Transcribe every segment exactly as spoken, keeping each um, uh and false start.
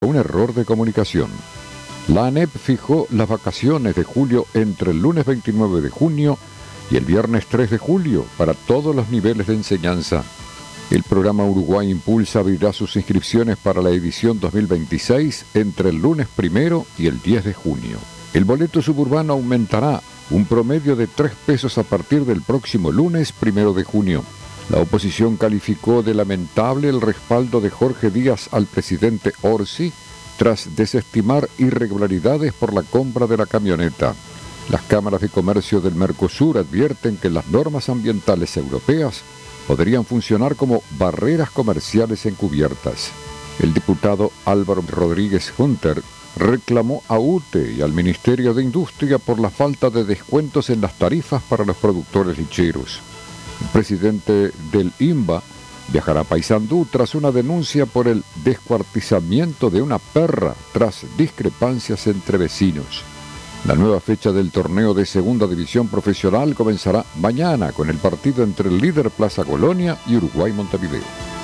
un error de comunicación. La ANEP fijó las vacaciones de julio entre el lunes veintinueve de junio y el viernes tres de julio para todos los niveles de enseñanza. El programa Uruguay Impulsa abrirá sus inscripciones para la edición dos mil veintiséis entre el lunes primero y el diez de junio. El boleto suburbano aumentará un promedio de tres pesos a partir del próximo lunes primero de junio. La oposición calificó de lamentable el respaldo de Jorge Díaz al presidente Orsi tras desestimar irregularidades por la compra de la camioneta. Las cámaras de comercio del Mercosur advierten que las normas ambientales europeas podrían funcionar como barreras comerciales encubiertas. El diputado Álvaro Rodríguez Hunter reclamó a U T E y al Ministerio de Industria por la falta de descuentos en las tarifas para los productores lecheros. El presidente del I N V A viajará a Paysandú tras una denuncia por el descuartizamiento de una perra tras discrepancias entre vecinos. La nueva fecha del torneo de Segunda División Profesional comenzará mañana con el partido entre el líder Plaza Colonia y Uruguay Montevideo.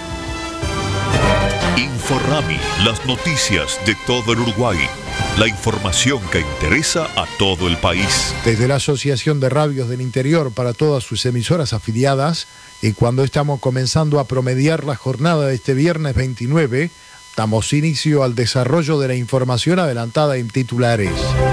Inforrami, las noticias de todo el Uruguay. La información que interesa a todo el país. Desde la Asociación de Radios del Interior para todas sus emisoras afiliadas, y cuando estamos comenzando a promediar la jornada de este viernes veintinueve, damos inicio al desarrollo de la información adelantada en titulares.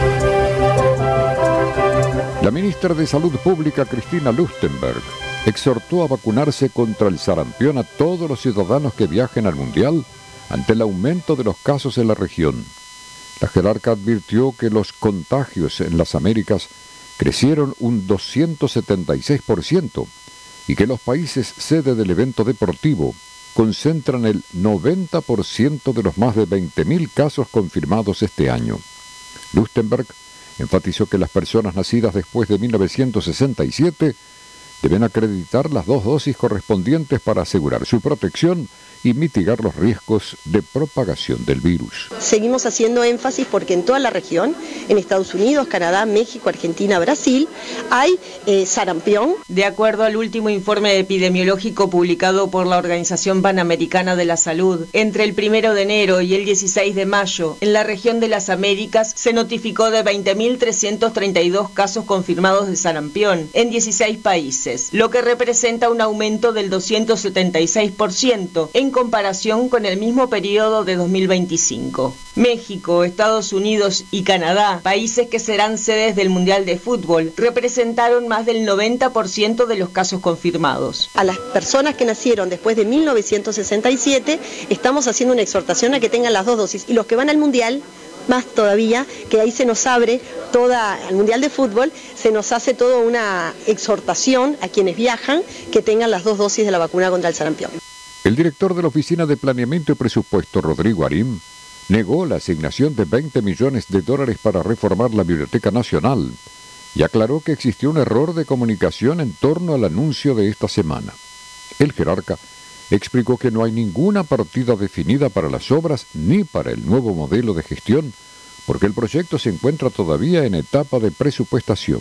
La ministra de Salud Pública, Cristina Lustenberg, exhortó a vacunarse contra el sarampión a todos los ciudadanos que viajen al Mundial ante el aumento de los casos en la región. La jerarca advirtió que los contagios en las Américas crecieron un doscientos setenta y seis por ciento y que los países sede del evento deportivo concentran el noventa por ciento de los más de veinte mil casos confirmados este año. Lustenberg enfatizó que las personas nacidas después de mil novecientos sesenta y siete deben acreditar las dos dosis correspondientes para asegurar su protección y mitigar los riesgos de propagación del virus. Seguimos haciendo énfasis porque en toda la región, en Estados Unidos, Canadá, México, Argentina, Brasil, hay eh, sarampión. De acuerdo al último informe epidemiológico publicado por la Organización Panamericana de la Salud, entre el primero de enero y el dieciséis de mayo, en la región de las Américas se notificó de veinte mil trescientos treinta y dos casos confirmados de sarampión en dieciséis países, lo que representa un aumento del doscientos setenta y seis por ciento en comparación con el mismo periodo de dos mil veinticinco. México, Estados Unidos y Canadá, países que serán sedes del Mundial de Fútbol, representaron más del noventa por ciento de los casos confirmados. A las personas que nacieron después de mil novecientos sesenta y siete, estamos haciendo una exhortación a que tengan las dos dosis, y los que van al Mundial, más todavía, que ahí se nos abre toda, al Mundial de Fútbol, se nos hace toda una exhortación a quienes viajan que tengan las dos dosis de la vacuna contra el sarampión. El director de la Oficina de Planeamiento y Presupuesto, Rodrigo Arim, negó la asignación de veinte millones de dólares para reformar la Biblioteca Nacional y aclaró que existió un error de comunicación en torno al anuncio de esta semana. El jerarca explicó que no hay ninguna partida definida para las obras ni para el nuevo modelo de gestión, porque el proyecto se encuentra todavía en etapa de presupuestación.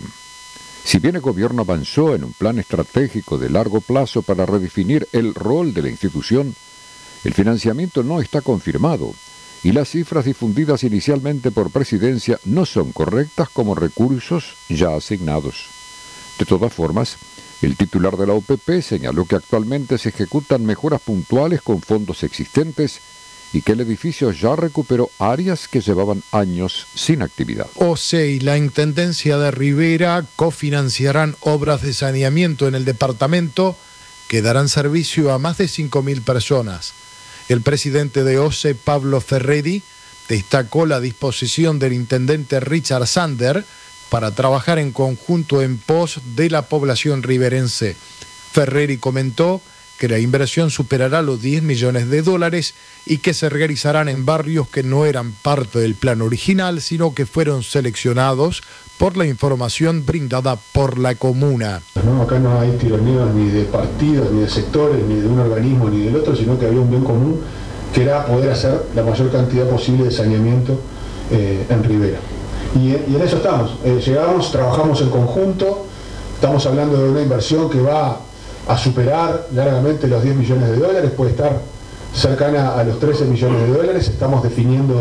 Si bien el gobierno avanzó en un plan estratégico de largo plazo para redefinir el rol de la institución, el financiamiento no está confirmado y las cifras difundidas inicialmente por Presidencia no son correctas como recursos ya asignados. De todas formas, el titular de la O P P señaló que actualmente se ejecutan mejoras puntuales con fondos existentes y que el edificio ya recuperó áreas que llevaban años sin actividad. O C E y la Intendencia de Rivera cofinanciarán obras de saneamiento en el departamento que darán servicio a más de cinco mil personas. El presidente de O C E, Pablo Ferreri, destacó la disposición del intendente Richard Sander para trabajar en conjunto en pos de la población riverense. Ferreri comentó que la inversión superará los diez millones de dólares y que se realizarán en barrios que no eran parte del plan original, sino que fueron seleccionados por la información brindada por la comuna. No, acá no hay tironeos ni de partidos, ni de sectores, ni de un organismo, ni del otro, sino que había un bien común, que era poder hacer la mayor cantidad posible de saneamiento eh, en Rivera. Y, y en eso estamos. Eh, llegamos, trabajamos en conjunto, estamos hablando de una inversión que va a superar largamente los diez millones de dólares, puede estar cercana a los trece millones de dólares, estamos definiendo